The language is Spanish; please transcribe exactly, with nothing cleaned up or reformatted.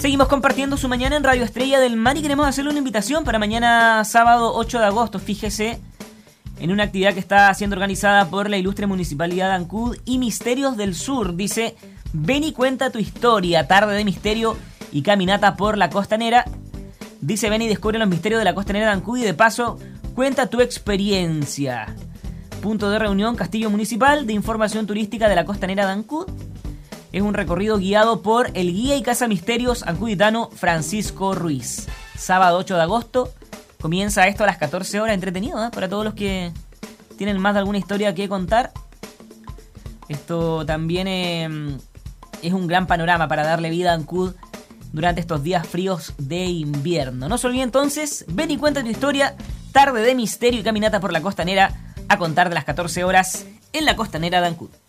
Seguimos compartiendo su mañana en Radio Estrella del Mar y queremos hacerle una invitación para mañana sábado ocho de agosto, fíjese, en una actividad que está siendo organizada por la ilustre Municipalidad de Ancud y Misterios del Sur. Dice, ven y cuenta tu historia, tarde de misterio y caminata por la costanera. Dice, ven y descubre los misterios de la costanera de Ancud y de paso cuenta tu experiencia. Punto de reunión, Castillo Municipal de Información Turística de la Costanera de Ancud. Es un recorrido guiado por el guía y caza misterios ancuditano Francisco Ruiz. Sábado ocho de agosto, comienza esto a las catorce horas, entretenido, ¿eh? Para todos los que tienen más de alguna historia que contar. Esto también eh, es un gran panorama para darle vida a Ancud durante estos días fríos de invierno. No se olvide entonces, ven y cuenta tu historia, tarde de misterio y caminata por la costanera, a contar de las catorce horas en la Costanera de Ancud.